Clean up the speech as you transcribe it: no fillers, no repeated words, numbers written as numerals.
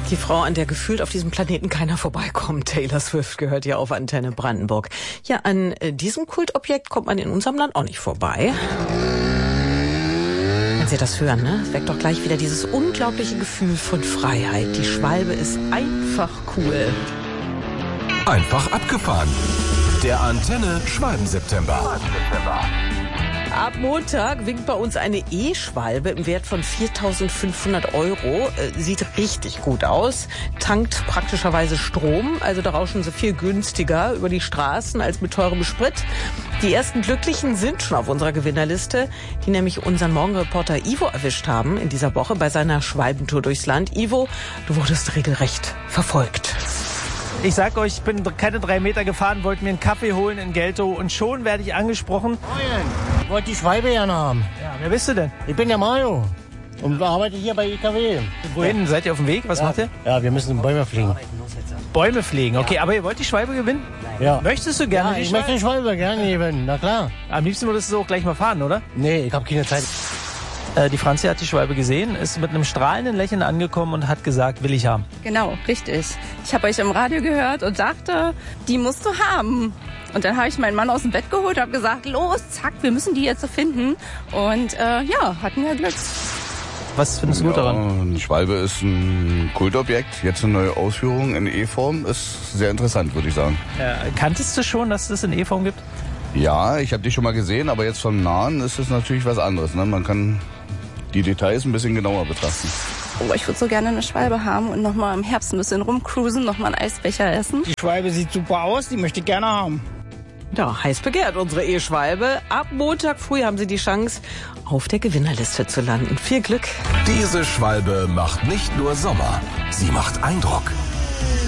Die Frau, an der gefühlt auf diesem Planeten keiner vorbeikommt. Taylor Swift gehört ja auf Antenne Brandenburg. Ja, an diesem Kultobjekt kommt man in unserem Land auch nicht vorbei. Wenn Sie das hören, ne? Weckt doch gleich wieder dieses unglaubliche Gefühl von Freiheit. Die Schwalbe ist einfach cool. Einfach abgefahren. Der Antenne Schwalben-September. Ab Montag winkt bei uns eine E-Schwalbe im Wert von 4.500 €. Sieht richtig gut aus, tankt praktischerweise Strom, also da rauschen sie viel günstiger über die Straßen als mit teurem Sprit. Die ersten Glücklichen sind schon auf unserer Gewinnerliste, die nämlich unseren Morgenreporter Ivo erwischt haben in dieser Woche bei seiner Schwalbentour durchs Land. Ivo, du wurdest regelrecht verfolgt. Ich sag euch, ich bin keine 3 Meter gefahren, wollte mir einen Kaffee holen in Geltow und schon werde ich angesprochen. Ich wollte die Schwalbe gerne haben. Ja, wer bist du denn? Ich bin der Mario und arbeite hier bei IKW. Wohin? Seid ihr auf dem Weg? Was macht ihr? Ja, wir müssen Bäume pflegen. Bäume pflegen, okay. Aber ihr wollt die Schwalbe gewinnen? Ja. Möchtest du gerne Ja, die ich Schwalbe? möchte die Schwalbe gerne gewinnen, na klar. Am liebsten würdest du auch gleich mal fahren, oder? Nee, ich habe keine Zeit. Die Franzi hat die Schwalbe gesehen, ist mit einem strahlenden Lächeln angekommen und hat gesagt, will ich haben. Genau, richtig. Ich habe euch im Radio gehört und dachte, die musst du haben. Und dann habe ich meinen Mann aus dem Bett geholt und habe gesagt, los, zack, wir müssen die jetzt finden. Und ja, hatten wir Glück. Was findest du gut daran? Eine Schwalbe ist ein Kultobjekt. Jetzt eine neue Ausführung in E-Form ist sehr interessant, würde ich sagen. Kanntest du schon, dass es das in E-Form gibt? Ja, ich habe die schon mal gesehen, aber jetzt vom Nahen ist es natürlich was anderes. Ne? Man kann die Details ein bisschen genauer betrachten. Oh, ich würde so gerne eine Schwalbe haben und nochmal im Herbst ein bisschen rumcruisen, nochmal einen Eisbecher essen. Die Schwalbe sieht super aus, die möchte ich gerne haben. Ja, heiß begehrt, unsere E-Schwalbe. Ab Montag früh haben Sie die Chance, auf der Gewinnerliste zu landen. Viel Glück. Diese Schwalbe macht nicht nur Sommer, sie macht Eindruck.